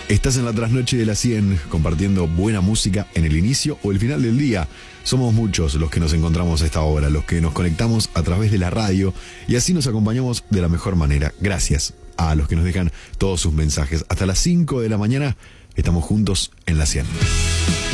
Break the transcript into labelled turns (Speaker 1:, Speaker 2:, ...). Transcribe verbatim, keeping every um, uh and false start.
Speaker 1: Estás en la trasnoche de la cien, compartiendo buena música en el inicio o el final del día. Somos muchos los que nos encontramos a esta hora, los que nos conectamos a través de la radio y así nos acompañamos de la mejor manera. Gracias a los que nos dejan todos sus mensajes. Hasta las cinco de la mañana estamos juntos en la cien.